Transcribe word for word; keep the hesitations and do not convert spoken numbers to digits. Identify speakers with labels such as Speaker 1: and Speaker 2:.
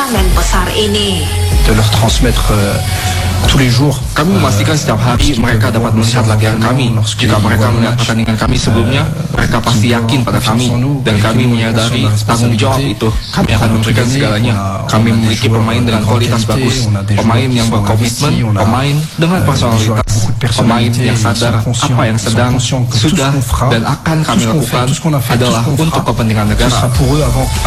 Speaker 1: turnamen besar ini.
Speaker 2: De leur transmettre euh, tous les jours.
Speaker 3: Kami memastikan setiap hari mereka dapat melihat latihan kami. Jika mereka melihat pertandingan kami sebelumnya, mereka pasti yakin pada kami, dan kami menyadari tanggung jawab itu. Kami akan memberikan segalanya. Kami memiliki pemain dengan kualitas bagus, pemain yang berkomitmen, pemain dengan personalitas, pemain yang sadar apa yang sedang, sudah, dan akan kami lakukan adalah untuk kepentingan negara.